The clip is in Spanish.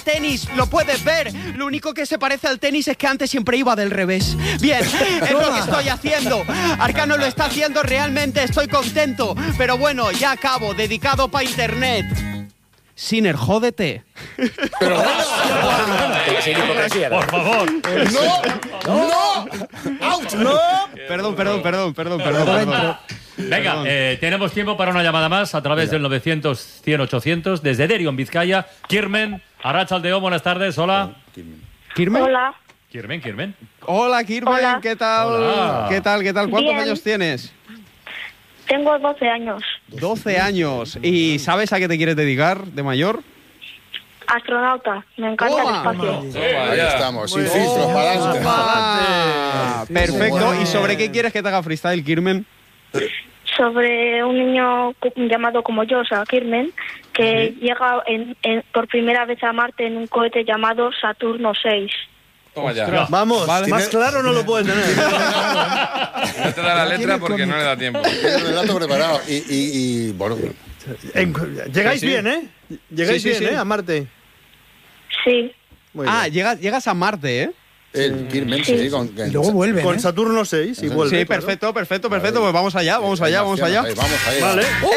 tenis, lo puedes ver. Lo único que se parece al tenis es que antes siempre iba del revés. Bien, es lo que estoy haciendo. Arcano lo está haciendo realmente, estoy contento. Pero bueno, ya acabo, dedicado para internet. Sinner, jódete. Pero sin hipocresía, Por favor. ¡No! Perdón. Venga, tenemos tiempo para una llamada más a través del 900-100-800 desde Derion, Vizcaya. Kirmen, Arratsaldeon, buenas tardes, hola. ¿Kirmen? Hola. Kirmen. Hola, Kirmen, Hola. ¿qué tal? Hola. ¿Qué tal? ¿Cuántos Bien. años tienes? Tengo 12 años. 12 años. ¿Y sabes a qué te quieres dedicar de mayor? Astronauta. Me encanta el espacio. Ahí estamos, sin filtros, para adelante. Perfecto. ¿Y sobre qué quieres que te haga freestyle, Kirmen? Sobre un niño llamado como yo, o sea, Kirmen, que llega por primera vez a Marte en un cohete llamado Saturno 6. Toma ya. Vamos, Vale. más claro no lo puedes tener. No te da la letra porque no le da tiempo. Tiene el relato preparado. Y bueno, Llegáis Sí, sí. bien, ¿eh? Llegáis Sí, sí, bien, sí. ¿eh? A Marte. Sí. Muy bien. Llegas a Marte, ¿eh? el Kirmen, sí, con... Y luego vuelven, Con ¿eh? Saturno 6 y vuelve. Sí, claro. perfecto. Pues vamos allá. Ahí, vamos allá. Vale.